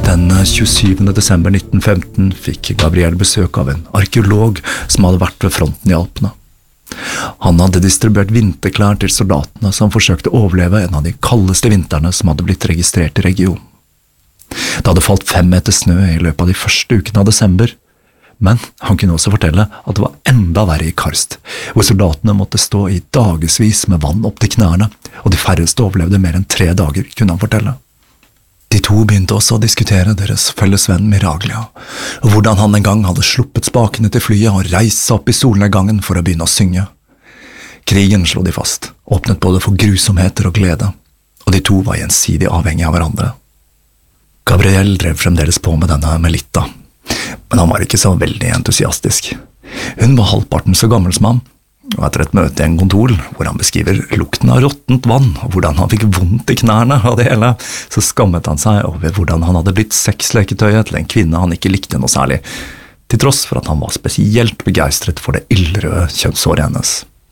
Den 27. desember 1915 fikk Gabriel besøk av en arkeolog som hadde vært ved fronten i Alpene. Han hadde distribuert vinterklær til soldatene som forsøkte å overleve en av de kaldeste vintrene som hadde blitt registrert i regionen. Det hadde falt 5 meter snø i løpet av de første ukene av desember, men han kunne også fortelle at det var enda verre i Karst, hvor soldatene måtte stå i dagesvis med vann opp til knærne, og de færreste overlevde mer enn 3 dager, kunne han fortelle. De to begynte også å diskutere deres felles venn Miraglia, og hvordan han en gang hadde sluppet spakene til flyet og reist seg opp i solnedgangen for å begynne å synge. Krigen, slo de fast, åpnet både for grusomheter og glede, og de to var gjensidig avhengige av hverandre. Gabriel drev fremdeles på med denne Melitta, men han var ikke så veldig entusiastisk. Hun var halvparten så gammel som han, og etter et møte i en kontor, hvor han beskriver lukten av råttent vann, og hvordan han fikk vondt i knærne av det hele, så skammet han seg over hvordan han hadde blitt sexleketøyet til en kvinne han ikke likte noe særlig, til tross for at han var spesielt begeistret for det ildrøde kjønnshåret hennes.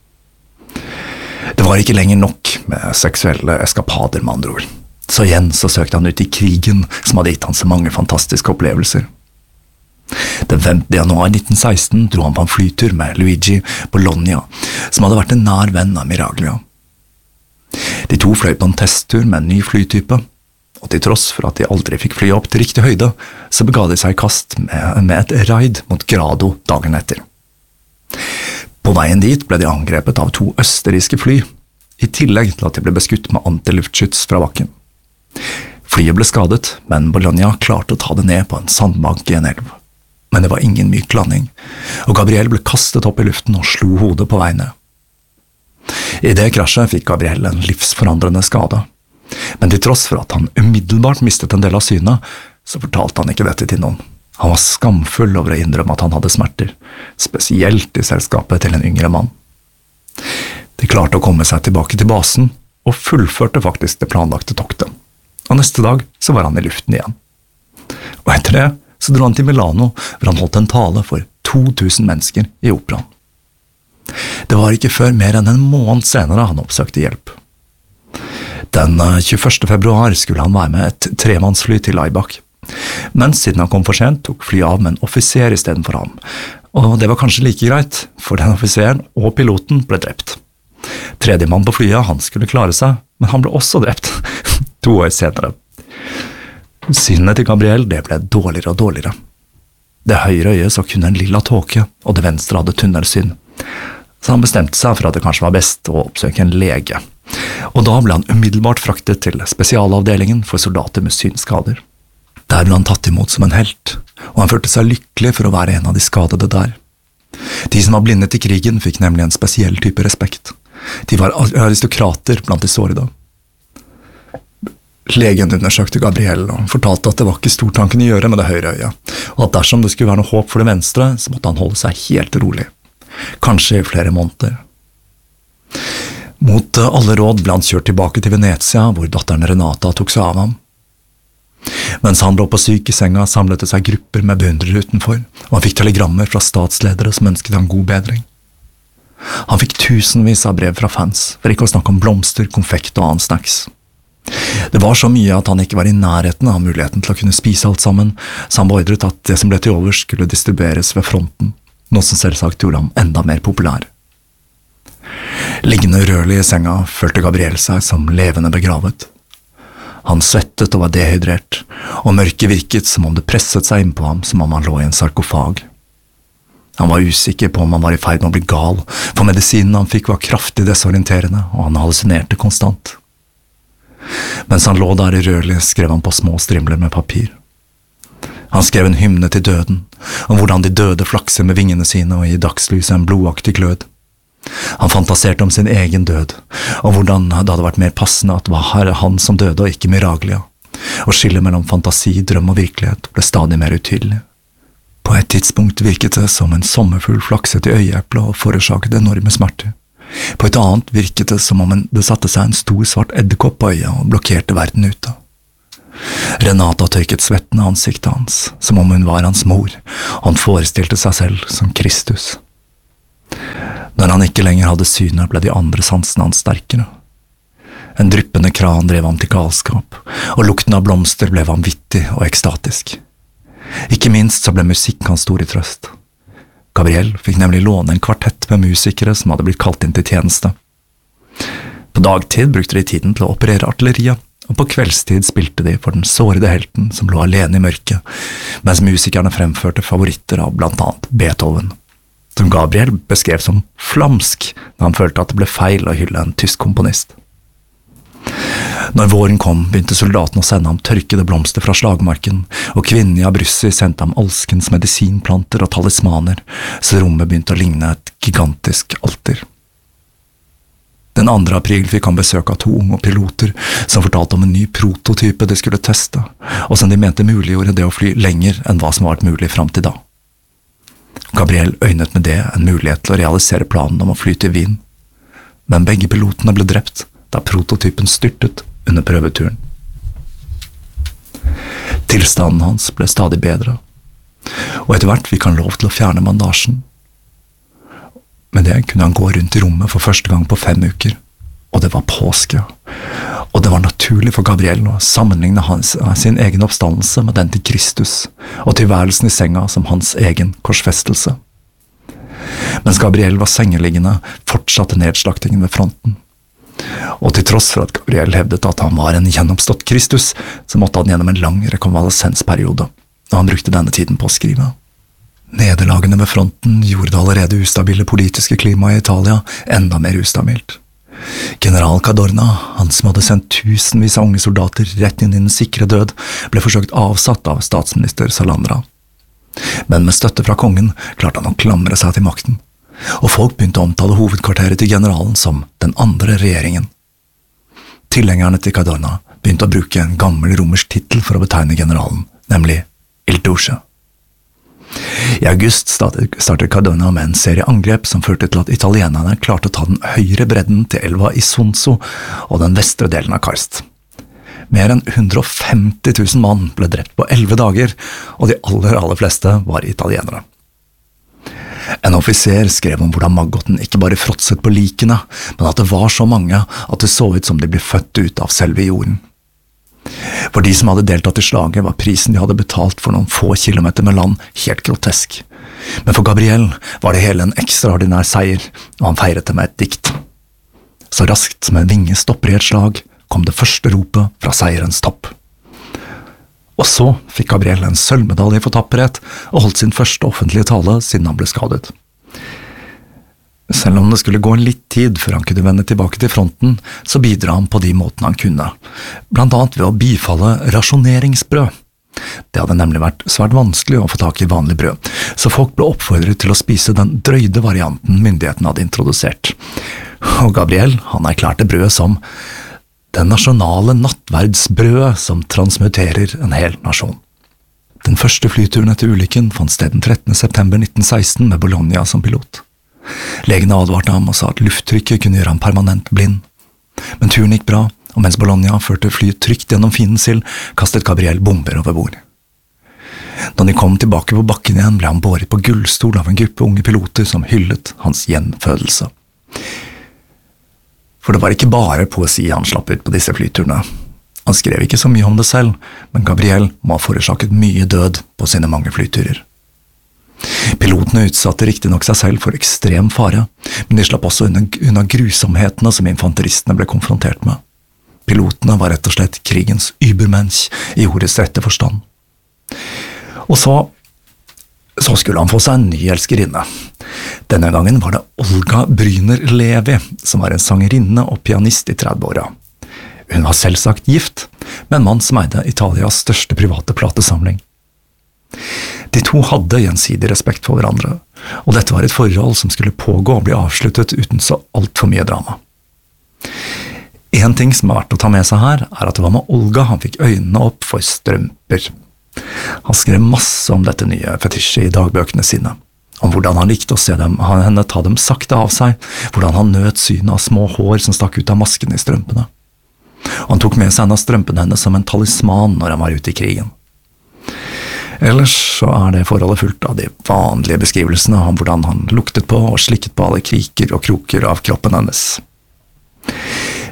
Det var ikke lenger nok med seksuelle eskapader, med andre ord. Så igjen så søkte han ut i krigen, som hadde gitt han så mange fantastiske opplevelser. Den 5. januar 1916 dro han på en flytur med Luigi Bologna, som hadde vært en nær venn av Miraglia. De to fløy på en testtur med en ny flytype, og til tross for at de aldri fikk fly opp til riktig høyde, så bega de seg i kast med et raid mot Grado dagen etter. På veien dit ble de angrepet av 2 østerrikske fly, i tillegg til at de ble beskutt med antiluftskyts fra bakken. Flyet ble skadet, men Bologna klarte å ta det ned på en sandbank i en elv. Men det var ingen myk landing, og Gabriel ble kastet opp i luften og slo hodet på vei ned. I det krasjet fikk Gabriel en livsforandrende skade, men til tross for at han umiddelbart mistet en del av synet, så fortalte han ikke dette til noen. Han var skamfull over å innrømme at han hadde smerter, spesielt i selskapet til en yngre mann. De klarte å komme seg tilbake til basen, og fullførte faktisk det planlagte toktet, og neste dag så var han i luften igjen. Og etter det så dro han til Milano, hvor han holdt en tale for 2000 mennesker i operaen. Det var ikke før mer enn en måned senere han oppsøkte hjelp. Den 21. februar skulle han være med et 3-mannsfly til Laibach, men siden han kom for sent, tok flyet av med en offiser i stedet for ham, og det var kanskje like greit, for den offiseren og piloten ble drept. Tredje mann på flyet, han skulle klare seg, men han ble også drept 2 år senere. Synet til Gabriel det ble dårligere og dårligere. Det høyre øyet så kun en lilla tåke, og det venstre hadde tunnelsyn. Så han bestemte seg for at det kanskje var best å oppsøke en lege. Og da ble han umiddelbart fraktet til spesialavdelingen for soldater med synskader. Der ble han tatt imot som en helt, og han følte seg lykkelig for å være en av de skadede der. De som var blindet i krigen fikk nemlig en spesiell type respekt. De var aristokrater blant de sårede. Legen undersøkte Gabriel og fortalte at det var ikke stort han kunne gjøre med det høyre øyet, og at dersom det skulle være noe håp for det venstre, så måtte han holde seg helt rolig, kanskje i flere måneder. Mot alle råd ble han kjørt tilbake til Venezia, hvor datteren Renata tok seg av ham. Mens han lå på syk i senga, samlet det seg grupper med beundrere utenfor, og han fikk telegrammer fra statsledere som ønsket ham god bedring. Han fikk tusenvis av brev fra fans, for ikke å snakke om blomster, konfekt og annen snacks. Det var så mye at han ikke var i nærheten av muligheten til å kunne spise alt sammen, så han beordret at det som ble til overs skulle distribueres ved fronten, noe som selvsagt gjorde ham enda mer populær. Liggende urørlig i senga følte Gabriel seg som levende begravet. Han svettet og var dehydrert, og mørket virket som om det presset seg inn på ham som om han lå i en sarkofag. Han var usikker på om han var i ferd med å bli gal, for medisinen han fikk var kraftig desorienterende, og han hallusinerte konstant. Mens han lå der urørlig, skrev han på små strimler med papir. Han skrev en hymne til døden, om hvordan de døde flakser med vingene sine og i dagslyset en blodaktig glød. Han fantaserte om sin egen død, og hvordan det hadde vært mer passende at det var han som døde og ikke Miraglia, og skillet mellom fantasi, drøm og virkelighet ble stadig mer utydelig. På et tidspunkt virket det som en sommerfugl flakset i øyeeplet og forårsaket enorme smerter. På et annet virket det som om det satte seg en stor svart edderkopp på øyet og blokkerte verden ute. Renata tørket svetten av ansiktet hans, som om hun var hans mor, og han forestilte seg selv som Kristus. Når han ikke lenger hadde synet, ble de andre sansene hans sterkere. En dryppende kran drev ham til galskap, og lukten av blomster ble vanvittig og ekstatisk. Ikke minst så ble musikk hans store trøst. Gabriel fikk nemlig låne en kvartett med musikere som hadde blitt kalt inn til tjeneste. På dagtid brukte de tiden til å operere artilleriet, og på kveldstid spilte de for den sårede helten som lå alene i mørket, mens musikerne fremførte favoritter av blant annet Beethoven, som Gabriel beskrev som flamsk da han følte at det ble feil å hylle en tysk komponist. Når våren kom, begynte soldaten å sende ham tørkede blomster fra slagmarken, og kvinnen i Abruzzi sendte ham alskens medisinplanter og talismaner, så rommet begynte å ligne et gigantisk alter. Den 2. april fikk han besøk av 2 unge piloter som fortalte om en ny prototype de skulle teste, og som de mente muliggjorde det å fly lenger enn hva som var mulig frem til da. Gabriel øynet med det en mulighet til å realisere planen om å fly til Wien, men begge pilotene ble drept da prototypen styrtet under prøveturen. Tilstanden hans ble stadig bedre, og etter hvert fikk han lov til å fjerne bandasjen. Med det kunne han gå rundt i rommet for første gang på 5 uker, og det var påske, og det var naturlig for Gabriel å sammenligne sin egen oppstandelse med den til Kristus, og tilværelsen i senga som hans egen korsfestelse. Mens Gabriel var sengeliggende, fortsatte nedslaktingen ved fronten. Og til tross for at Gabriel hevdet at han var en gjenoppstått Kristus, så måtte han gjennom en lang rekonvalesensperiode, og han brukte denne tiden på å skrive. Nederlagene ved fronten gjorde det allerede ustabile politiske klimaet i Italia enda mer ustabilt. General Cadorna, han som hadde sendt tusenvis av unge soldater rett inn i den sikre død, ble forsøkt avsatt av statsminister Salandra. Men med støtte fra kongen klarte han å klamre seg til makten, og folk begynte å omtale hovedkvarteret til generalen som den andre regjeringen. Tilhengerne til Cadorna begynte å bruke en gammel romersk titel for å betegne generalen, nemlig Il Duce. I august startet Cadorna med en serie angrep som førte til at italienerne klarte å ta den høyre bredden til elva Isonzo og den vestre delen av Karst. Mer enn 150 000 mann ble drept på 11 dager, og de aller fleste var italienere. En offiser skrev om hvordan maggoten ikke bare fråtset på likene, men at det var så mange at det så ut som de ble født ut av selve jorden. For de som hadde deltatt i slaget var prisen de hadde betalt for noen få kilometer med land helt grotesk. Men for Gabriel var det hele en ekstraordinær seier, og han feiret det med et dikt. Så raskt som en vinge stopper i et slag, kom det første ropet fra seierens topp. Og så fikk Gabriel en sølvmedalje for tapperhet, og holdt sin første offentlige tale siden han ble skadet. Selv om det skulle gå en litt tid før han kunne vende tilbake til fronten, så bidra han på de måtene han kunne, blant annet ved å bifalle rasjoneringsbrød. Det hadde nemlig vært svært vanskelig å få tak i vanlig brød, så folk ble oppfordret til å spise den drøyde varianten myndighetene hadde introdusert. Og Gabriel, han erklærte brødet som den nasjonale nattverdsbrødet som transmuterer en hel nasjon. Den første flyturen etter ulykken fant sted den 13. september 1916 med Bologna som pilot. Legene advarte ham og sa at lufttrykket kunne gjøre ham permanent blind. Men turen gikk bra, og mens Bologna førte flyet trygt gjennom fiendens ild, kastet Gabriel bomber over bord. Da de kom tilbake på bakken igjen, ble han båret på gullstol av en gruppe unge piloter som hyllet hans gjenfødelse. For det var ikke bare poesi han slapp ut på disse flyturene. Han skrev ikke så mye om det selv, men Gabriel må ha forårsaket mye død på sine mange flyturer. Pilotene utsatte riktig nok seg selv for ekstrem fare, men de slapp også unna grusomhetene som infanteristene ble konfrontert med. Pilotene var rett og slett krigens übermensch i ordets rette forstand. Og så skulle han få seg en ny elskerinne. Denne gangen var det Olga Bryner Levi, som var en sangerinne og pianist i 30-åra. Hun var selvsagt gift, med en mann som eide Italias største private platesamling. De to hadde gjensidig respekt for hverandre, og dette var et forhold som skulle pågå og bli avsluttet uten så alt for mye drama. En ting som er verdt å ta med seg her, er at det var med Olga han fikk øynene opp for strømper. Han skrev masse om dette nye fetisjet i dagbøkene sine, om hvordan han likte å se henne ta dem sakte av seg, hvordan han nøt synet av små hår som stakk ut av masken i strømpene. Han tok med seg en av strømpene hennes som en talisman når han var ute i krigen. Ellers så er det forholdet fullt av de vanlige beskrivelsene om hvordan han luktet på og slikket på alle kriker og kroker av kroppen hennes.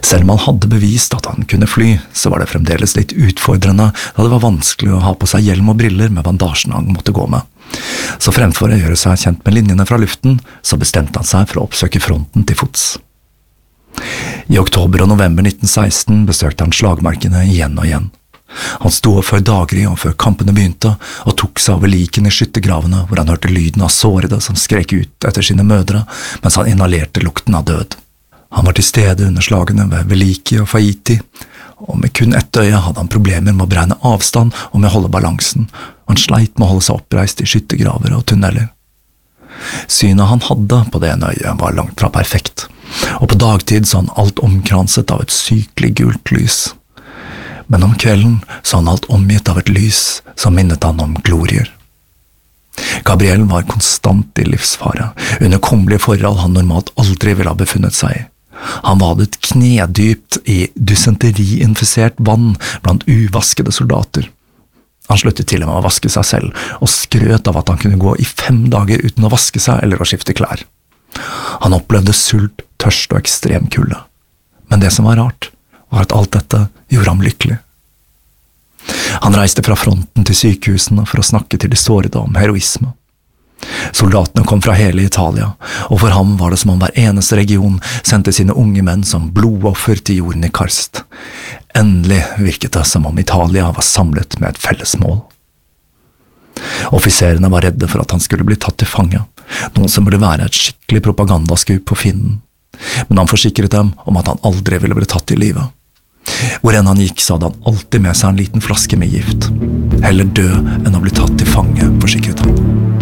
Selv om han hadde bevist at han kunne fly, så var det fremdeles litt utfordrende da det var vanskelig å ha på seg hjelm og briller med bandasjen han måtte gå med. Så fremfor å gjøre seg kjent med linjene fra luften, så bestemte han seg for å oppsøke fronten til fots. I oktober og november 1916 besøkte han slagmarkene igjen og igjen. Han sto opp før daggry og før kampene begynte, og tok seg over likene i skyttergravene hvor han hørte lyden av sårede som skrek ut etter sine mødre, mens han inhalerte lukten av død. Han var til stede under slagene ved Veliki og Faiti, og med kun ett øye hadde han problemer med å beregne avstand og med å holde balansen. Han sleit med å holde seg oppreist i skyttergraver og tunneler. Synet han hadde på det ene øyet var langt fra perfekt, og på dagtid så han alt omkranset av et sykelig gult lys. Men om kvelden så han alt omgitt av et lys som minnet han om glorier. Gabriel var konstant i livsfare, under kummerlige forhold han normalt aldri ville ha befunnet seg i. Han vadet knedypt i dysenteriinfisert vann blant uvaskede soldater. Han sluttet til og med å vaske seg selv, og skrøt av at han kunne gå i 5 dager uten å vaske seg eller å skifte klær. Han opplevde sult, tørst og ekstrem kulde. Men det som var rart, var at alt dette gjorde ham lykkelig. Han reiste fra fronten til sykehusene for å snakke til de sårede om heroisme. Soldatene kom fra hele Italia, og for ham var det som om hver eneste region sendte sine unge menn som blodoffer til jorden i karst. Endelig virket det som om Italia var samlet med et felles mål. Offiserene var redde for at han skulle bli tatt til fange, noe som burde være et skikkelig propagandaskup på fienden. Men han forsikret dem om at han aldri ville bli tatt i livet. Hvor enn han gikk, så hadde han alltid med seg en liten flaske med gift. Heller dø enn å bli tatt til fange, forsikret han.